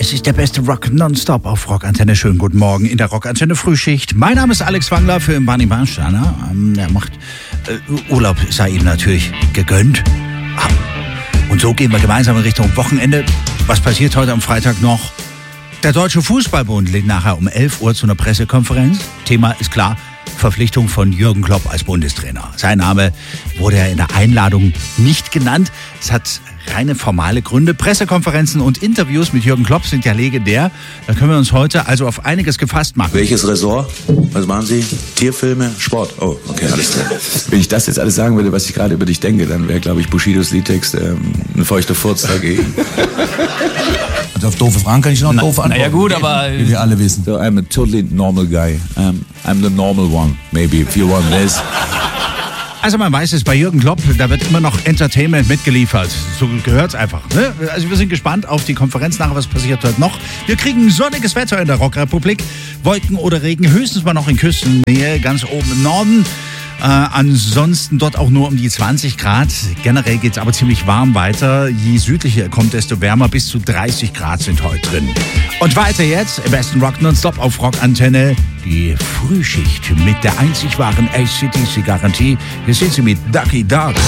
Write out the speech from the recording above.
Es ist der beste Rock nonstop auf Rockantenne. Schönen guten Morgen in der Rockantenne Frühschicht. Mein Name ist Alex Wangler für Barney Barnsteiner. Er macht Urlaub, sei ihm natürlich gegönnt. Und so gehen wir gemeinsam in Richtung Wochenende. Was passiert heute am Freitag noch? Der Deutsche Fußballbund lädt nachher um 11 Uhr zu einer Pressekonferenz. Thema ist klar, Verpflichtung von Jürgen Klopp als Bundestrainer. Sein Name wurde ja in der Einladung nicht genannt. Es hat reine formale Gründe. Pressekonferenzen und Interviews mit Jürgen Klopp sind ja legendär. Da können wir uns heute also auf einiges gefasst machen. Welches Ressort? Was machen Sie? Tierfilme, Sport? Oh, okay, alles klar. Wenn ich das jetzt alles sagen würde, was ich gerade über dich denke, dann wäre, glaube ich, Bushidos Liedtext ein feuchter Furz dagegen. Also auf doofe Fragen kann ich noch doof antworten. Naja gut, aber... Wie wir alle wissen. So, I'm a totally normal guy. I'm the normal one, maybe, if you want this. Also man weiß es, bei Jürgen Klopp, da wird immer noch Entertainment mitgeliefert. So gehört's einfach. Ne? Also wir sind gespannt auf die Konferenz nachher, was passiert heute noch. Wir kriegen sonniges Wetter in der Rockrepublik. Wolken oder Regen, höchstens mal noch in Küstennähe, ganz oben im Norden. Ansonsten dort auch nur um die 20 Grad. Generell geht's aber ziemlich warm weiter. Je südlicher ihr kommt, desto wärmer. Bis zu 30 Grad sind heute drin. Und weiter jetzt im besten Rock nonstop auf Rockantenne. Die Frühschicht mit der einzig wahren ACDC-Garantie. Hier sind sie mit Ducky Dog.